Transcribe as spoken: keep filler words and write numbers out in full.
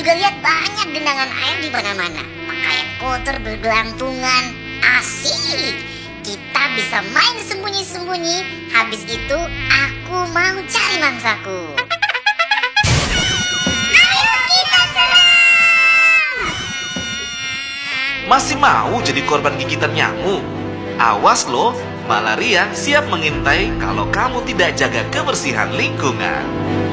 juga lihat banyak genangan air di mana-mana. Pakaian kotor bergelantungan. Asik. Kita bisa main sembunyi-sembunyi. Habis itu aku mau cari mangsaku. Ayo kita serang! Masih mau jadi korban gigitan nyamuk? Awas loh, malaria siap mengintai kalau kamu tidak jaga kebersihan lingkungan.